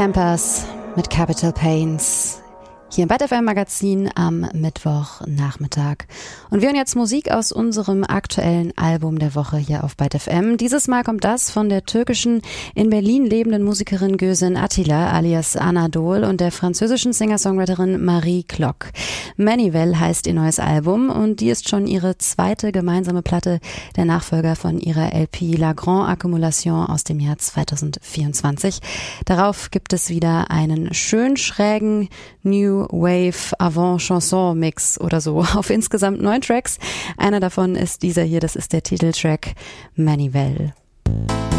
Campers mit Capital Pains hier im Byte FM Magazin am Mittwochnachmittag. Und wir hören jetzt Musik aus unserem aktuellen Album der Woche hier auf Byte FM. Dieses Mal kommt das von der türkischen, in Berlin lebenden Musikerin Gözin Atilla alias Anadol und der französischen Singer-Songwriterin Marie Klock. Manivel heißt ihr neues Album und die ist schon ihre zweite gemeinsame Platte, der Nachfolger von ihrer LP La Grande Accumulation aus dem Jahr 2024. Darauf gibt es wieder einen schön schrägen New Wave Avant Chanson Mix oder so auf insgesamt 9 Tracks. Einer davon ist dieser hier, das ist der Titeltrack Manivel.